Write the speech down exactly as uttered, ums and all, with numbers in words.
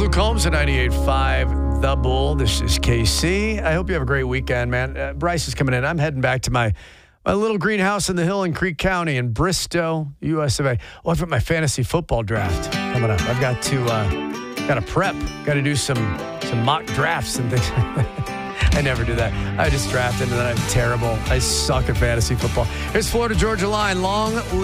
Luke Combs at ninety-eight point five The Bull. This is K C. I hope you have a great weekend, man. Uh, Bryce is coming in. I'm heading back to my, my little greenhouse in the hill in Creek County in Bristow, U S of A. Oh, I've got my fantasy football draft coming up. I've got to uh, got to prep. Got to do some some mock drafts and things. I never do that. I just draft and then I'm terrible. I suck at fantasy football. Here's Florida Georgia line. Long